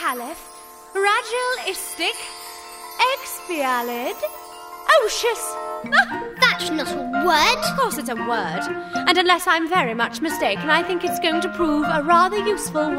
caliph, ragilistic, expialid, ocious. That's not a word. Of course it's a word. And unless I'm very much mistaken, I think it's going to prove a rather useful one.